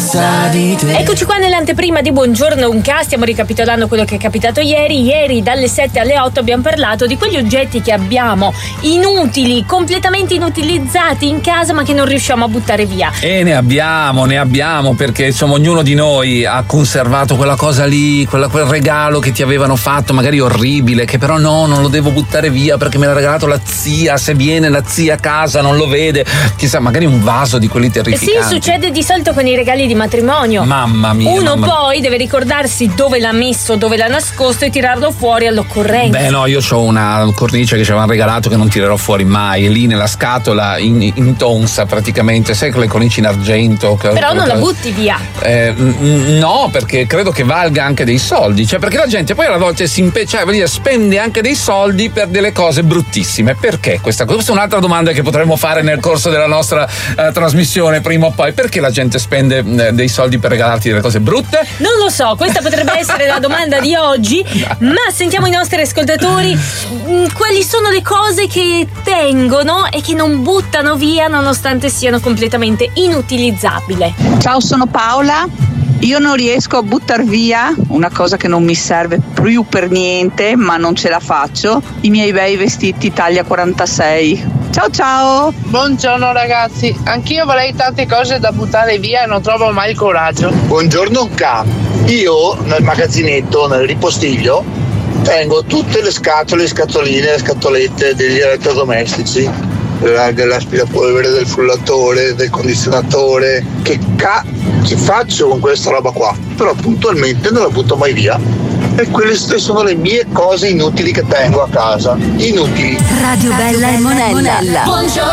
senza di te. Eccoci qua nell'anteprima di Buongiorno Unca, stiamo ricapitolando quello che è capitato ieri. Ieri dalle 7 alle 8 abbiamo parlato di quegli oggetti che abbiamo inutili, completamente inutilizzati in casa, ma che non riusciamo a buttare via. E ne abbiamo, perché insomma ognuno di noi ha conservato quella cosa lì, quel regalo che ti avevano fatto, magari orribile, che però no, non lo devo buttare via perché me l'ha regalato la zia. Se viene la zia a casa non lo vede, chissà, magari un vaso di quelli terrificanti. Sì, succede di solito con i regali di matrimonio. Mamma mia. Uno poi deve ricordarsi dove l'ha messo, dove l'ha nascosto e tirarlo fuori all'occorrenza. Beh no, io ho una cornice che ci avevano regalato che non tirerò fuori mai, è lì nella scatola in tonsa praticamente, sai, con le cornici in argento. Però non la butti via. No, perché credo che valga anche dei soldi, cioè perché la gente poi alla volta spende anche dei soldi per delle cose bruttissime. Perché questa cosa? Questa è un'altra domanda che potremmo fare nel corso della nostra trasmissione prima o poi. Perché la gente spende dei soldi per regalarti delle cose brutte? Non lo so, questa potrebbe essere la domanda di oggi, ma sentiamo i nostri ascoltatori. Quali sono le cose che tengono e che non buttano via nonostante siano completamente inutilizzabili? Ciao, sono Paola. Io non riesco a buttar via una cosa che non mi serve più per niente, ma non ce la faccio: i miei bei vestiti taglia 46. Ciao. Buongiorno ragazzi, anch'io avrei tante cose da buttare via e non trovo mai il coraggio. Buongiorno Unca. Io nel magazzinetto, nel ripostiglio, tengo tutte le scatole, scatoline, le scatolette degli elettrodomestici, dell'aspirapolvere, del frullatore, del condizionatore. Che faccio con questa roba qua? Però puntualmente non la butto mai via. E quelle sono le mie cose inutili che tengo a casa. Inutili. Radio Bella e Monella. Buongiorno